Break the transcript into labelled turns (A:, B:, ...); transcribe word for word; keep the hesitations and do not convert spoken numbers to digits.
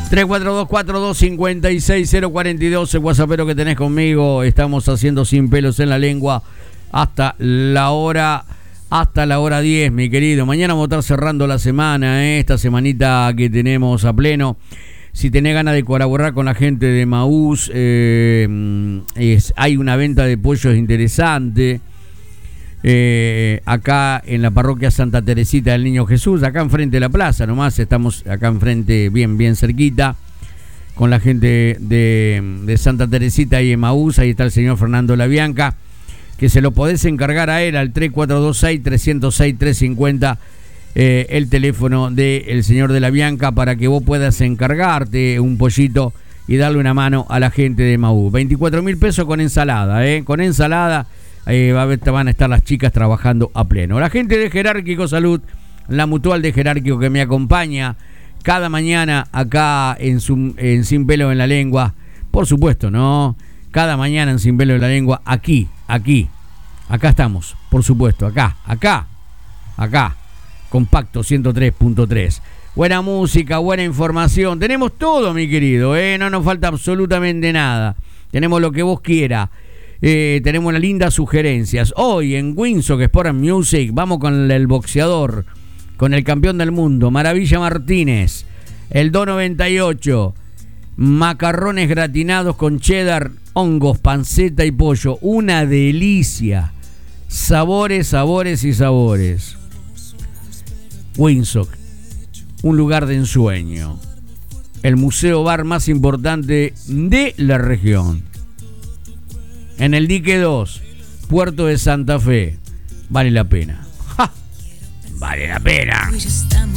A: tres cuatro dos cuatro dos cinco seis cero cuatro dos, el WhatsAppero que tenés conmigo. Estamos haciendo Sin Pelos en la Lengua hasta la hora hasta la hora diez, mi querido. Mañana vamos a estar cerrando la semana, ¿eh? Esta semanita que tenemos a pleno. Si tenés ganas de colaborar con la gente de Maús, eh, es, hay una venta de pollos interesante. Eh, acá en la parroquia Santa Teresita del Niño Jesús, acá enfrente de la plaza nomás, estamos acá enfrente bien bien cerquita con la gente de, de Santa Teresita y Emaús. Ahí está el señor Fernando Labianca, que se lo podés encargar a él al tres cuatro dos seis, tres cero seis, tres cinco cero, eh, el teléfono del señor de Labianca, para que vos puedas encargarte un pollito y darle una mano a la gente de Emaús. veinticuatro mil pesos con ensalada, eh, con ensalada. Eh, va a ver, van a estar las chicas trabajando a pleno. La gente de Jerárquico Salud, la mutual de Jerárquico que me acompaña cada mañana acá en, su, en Sin Pelo en la Lengua. Por supuesto, ¿no? Cada mañana en Sin Pelo en la Lengua, aquí, aquí. Acá estamos, por supuesto, acá, acá, acá. Compacto ciento tres punto tres. Buena música, buena información. Tenemos todo, mi querido, ¿eh? No nos falta absolutamente nada. Tenemos lo que vos quieras. Eh, tenemos unas lindas sugerencias. Hoy en Winsock Sport and Music vamos con el boxeador, con el campeón del mundo, Maravilla Martínez. El dos noventa y ocho. Macarrones gratinados con cheddar, hongos, panceta y pollo. Una delicia. Sabores, sabores y sabores. Winsock, un lugar de ensueño. El museo bar más importante de la región. En el Dique dos, Puerto de Santa Fe. Vale la pena. ¡Ja! Vale la pena.